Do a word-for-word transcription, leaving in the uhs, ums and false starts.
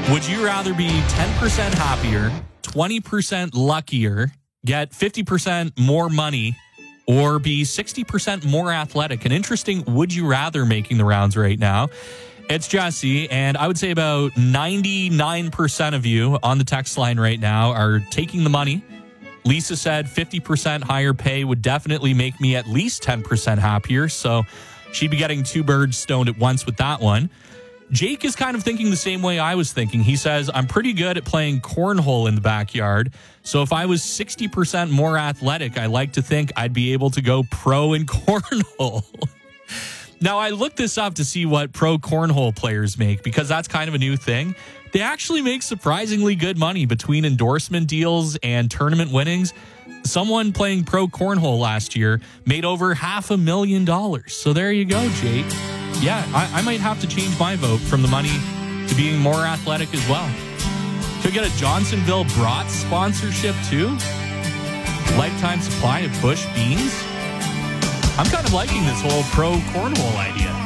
Would you rather be ten percent happier, twenty percent luckier, get fifty percent more money, or be sixty percent more athletic? An interesting would you rather making the rounds right now. It's Jesse, and I would say about ninety-nine percent of you on the text line right now are taking the money. Lisa said fifty percent higher pay would definitely make me at least ten percent happier, so she'd be getting two birds stoned at once with that one. Jake is kind of thinking the same way I was thinking. He says, I'm pretty good at playing cornhole in the backyard, so if I was sixty percent more athletic, I like to think I'd be able to go pro in cornhole. Now, I looked this up to see what pro cornhole players make, because that's kind of a new thing. They actually make surprisingly good money between endorsement deals and tournament winnings. Someone playing pro cornhole last year made over half a million dollars. So there you go, Jake. Yeah, I, I might have to change my vote from the money to being more athletic as well. Could get a Johnsonville Brats sponsorship too. Lifetime supply of Bush beans. I'm kind of liking this whole pro cornhole idea.